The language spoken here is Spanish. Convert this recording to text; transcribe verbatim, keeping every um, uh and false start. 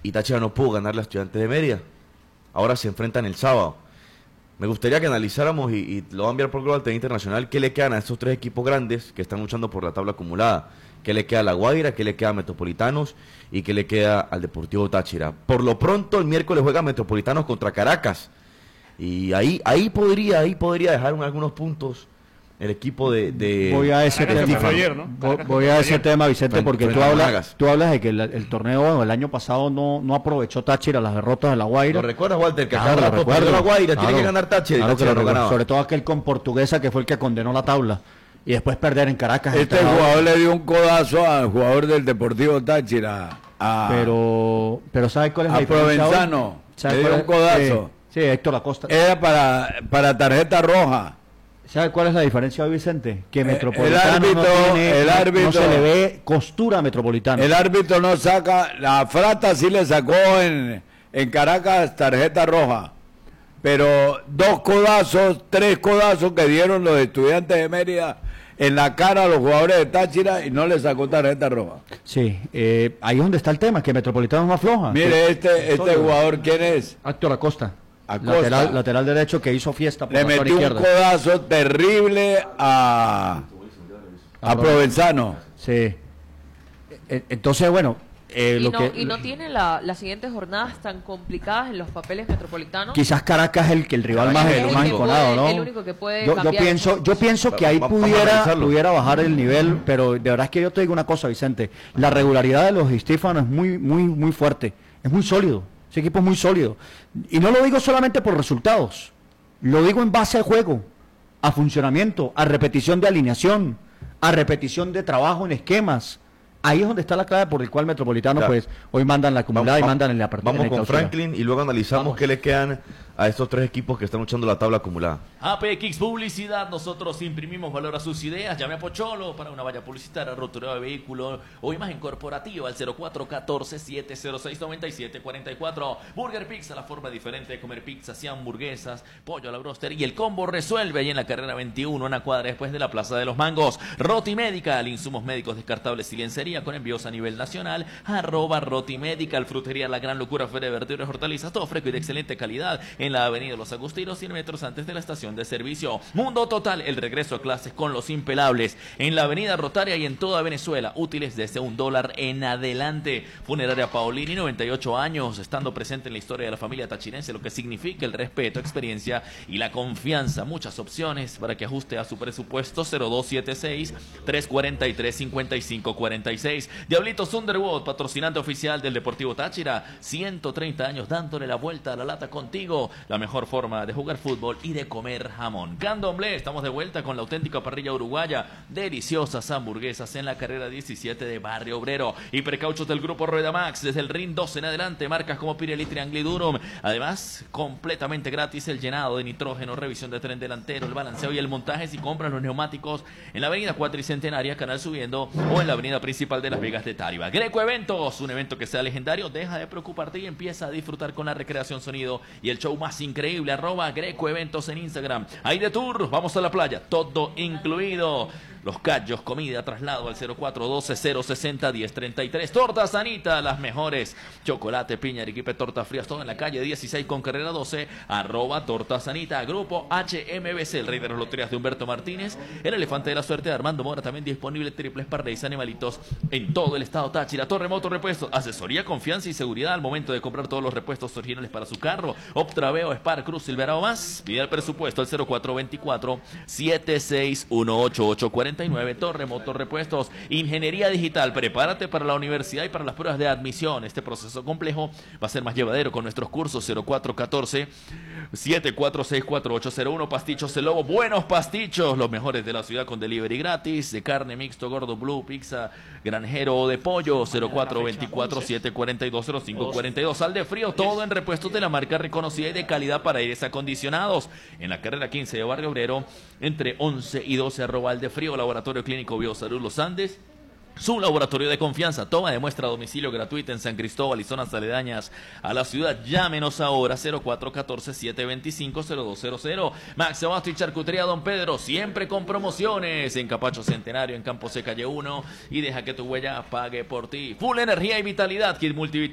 y Táchira no pudo ganar a Estudiantes de Mérida. Ahora se enfrentan el sábado. Me gustaría que analizáramos, y, y lo voy a enviar por Global T V Internacional, qué le quedan a estos tres equipos grandes que están luchando por la tabla acumulada. Qué le queda a La Guaira, qué le queda a Metropolitanos y qué le queda al Deportivo Táchira. Por lo pronto, el miércoles juega Metropolitanos contra Caracas. Y ahí ahí podría ahí podría dejar un, algunos puntos el equipo de, de voy a ese tema ayer, ¿no? voy, voy a ese tema, Vicente, porque tú hablas tú hablas de que el, el torneo, bueno, el año pasado no no aprovechó Táchira las derrotas de La Guaira. ¿Lo recuerdas, Walter? Que claro, cada rato perdió La Guaira, claro, tiene que ganar Táchira, claro, y Táchira que no ganaba. Sobre todo aquel con Portuguesa, que fue el que condenó la tabla, y después perder en Caracas. Este jugador le dio un codazo al jugador del Deportivo Táchira, a, pero pero ¿sabes cuál es la a diferencia? Provenzano, le dio un codazo. Sí, sí, Héctor Acosta. Era para, para tarjeta roja. ¿Sabe cuál es la diferencia hoy, Vicente? Que Eh, Metropolitano el árbitro, no, tiene, el árbitro, no se le ve costura a Metropolitano. El árbitro no saca, la Frata sí le sacó en, en Caracas tarjeta roja, pero dos codazos, tres codazos que dieron los Estudiantes de Mérida en la cara a los jugadores de Táchira y no le sacó tarjeta roja. Sí, eh, ahí es donde está el tema, que Metropolitano no afloja. Mire, este, este jugador, ¿quién es? Héctor Acosta. Acosta. Lateral, lateral derecho, que hizo fiesta por Le la zona metió un izquierda. codazo terrible a, a Provenzano. Sí. E- Entonces, bueno, eh, Y lo no, que y no tiene la, las siguientes jornadas tan complicadas en los papeles metropolitanos. quizás Caracas es el que el rival más, Es el el más que enconado, puede- ¿no? el único que puede yo, yo cambiar pienso, eso. yo pienso que ahí Vamos- vamos a pudiera, analizarlo. pudiera bajar el nivel, pero de verdad es que yo te digo una cosa, Vicente, la regularidad de los Estífanos es muy, muy, muy fuerte, es muy sólido, ese equipo es muy sólido. Y no lo digo solamente por resultados, lo digo en base al juego, a funcionamiento, a repetición de alineación, a repetición de trabajo en esquemas. Ahí es donde está la clave por el cual Metropolitano, Claro. pues, hoy mandan la acumulada Vamos- y mandan en la apertura. Vamos en la con clausura. Franklin y luego analizamos Vamos. qué le quedan a estos tres equipos que están luchando la tabla acumulada. A P X Publicidad, nosotros imprimimos valor a sus ideas. Llame a Pocholo para una valla publicitaria, rotureo de vehículo o imagen corporativa al cero cuatro uno cuatro, siete cero seis, nueve siete cuatro cuatro. Burger Pizza, la forma diferente de comer pizzas y hamburguesas, pollo a la broster y el combo resuelve ahí en la carrera veintiuno, una cuadra después de la Plaza de los Mangos. Roti Medical, insumos médicos descartables y lencería con envíos a nivel nacional. Arroba Roti Medical, frutería La Gran Locura, feria de verduras y hortalizas, todo fresco y de excelente calidad en la avenida Los Agustinos, cien metros antes de la estación de servicio. Mundo Total, el regreso a clases con los impelables en la avenida Rotaria y en toda Venezuela, útiles desde un dólar en adelante. Funeraria Paolini, noventa y ocho años, estando presente en la historia de la familia tachirense, lo que significa el respeto, experiencia y la confianza. Muchas opciones para que ajuste a su presupuesto. Cero dos siete seis, tres cuatro tres, cinco cinco cuatro seis. Diablitos Underwood, patrocinante oficial del Deportivo Táchira, ciento treinta años dándole la vuelta a la lata contigo, la mejor forma de jugar fútbol y de comer jamón. Candomblé, estamos de vuelta con la auténtica parrilla uruguaya, deliciosas hamburguesas en la carrera diecisiete de Barrio Obrero. Y precauchos del grupo Rueda Max, desde el ring doce en adelante, marcas como Pirelli, Triangle y Durum. Además, completamente gratis el llenado de nitrógeno, revisión de tren delantero, el balanceo y el montaje si compras los neumáticos en la avenida Cuatricentenaria, Canal Subiendo, o en la avenida principal de Las Vegas de Táriba. Greco Eventos, un evento que sea legendario, deja de preocuparte y empieza a disfrutar con la recreación, sonido y el show más increíble. Arroba Greco Eventos en Instagram. Aire Tour, vamos a la playa, todo incluido. Los callos, comida, traslado al cero cuatro uno dos, cero seis cero, uno cero tres tres. Torta Sanita, las mejores. Chocolate, piña, arequipe, tortas frías, todo en la calle dieciséis con carrera doce. Arroba Torta Sanita. Grupo H M B C, el rey de las loterías de Humberto Martínez. El elefante de la suerte de Armando Mora, también disponible triples pardays, animalitos en todo el estado Táchira. Torre Moto Repuestos, asesoría, confianza y seguridad al momento de comprar todos los repuestos originales para su carro. Optraveo, Spar, Cruz, Silverado más. Pide el presupuesto al cero cuatro dos cuatro, siete seis uno, ocho ocho cuatro nueve. Torre Motor Repuestos. Ingeniería digital, prepárate para la universidad y para las pruebas de admisión. Este proceso complejo va a ser más llevadero con nuestros cursos. Cero cuatro uno cuatro, siete cuatro seis cuatro ocho cero uno. Pastichos El Lobo, buenos pastichos, los mejores de la ciudad con delivery gratis, de carne, mixto, gordo, blue, pizza, granjero o de pollo. Cero cuatro dos cuatro, siete cuatro dos, cero cinco cuatro dos. Sal de frío, todo en repuestos de la marca reconocida y de calidad para aires acondicionados. En la carrera quince de Barrio Obrero, entre once y doce. Arroba Al de Frío, Laboratorio Clínico Biosalud Los Andes, su laboratorio de confianza. Toma de muestra a domicilio gratuita en San Cristóbal y zonas aledañas a la ciudad. Llámenos ahora cero cuatro uno cuatro, siete dos cinco, cero dos cero cero. Max Abasto y Charcutería Don Pedro, siempre con promociones en Capacho Centenario, en Campo C, calle uno, y deja que tu huella pague por ti. Full energía y vitalidad, Kit Multivital